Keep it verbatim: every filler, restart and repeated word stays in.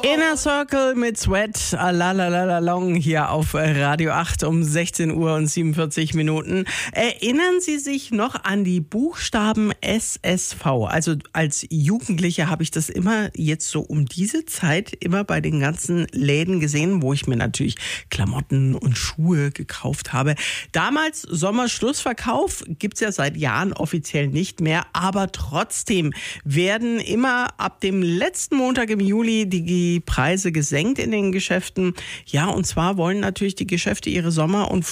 Inner Circle mit Sweat, la la la la long hier auf Radio acht um sechzehn Uhr und siebenundvierzig Minuten. Erinnern Sie sich noch an die Buchstaben S S V? Also als Jugendliche habe ich das immer jetzt so um diese Zeit immer bei den ganzen Läden gesehen, wo ich mir natürlich Klamotten und Schuhe gekauft habe. Damals Sommerschlussverkauf gibt's ja seit Jahren offiziell nicht mehr, aber trotzdem werden immer ab dem letzten Montag im Juli die Preise gesenkt in den Geschäften. Ja, und zwar wollen natürlich die Geschäfte ihre Sommer- und